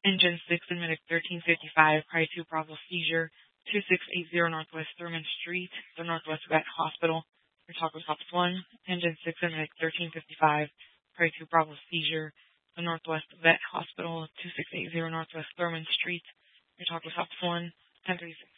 Engine 6 in Medic 1355, prior to Bravo seizure, 2680 Northwest Thurman Street, the Northwest Vet Hospital. Your talk was Office 1. Engine 6 in Medic 1355, prior to Bravo seizure, the Northwest Vet Hospital, 2680 Northwest Thurman Street. Your talk was Office 1, 1036.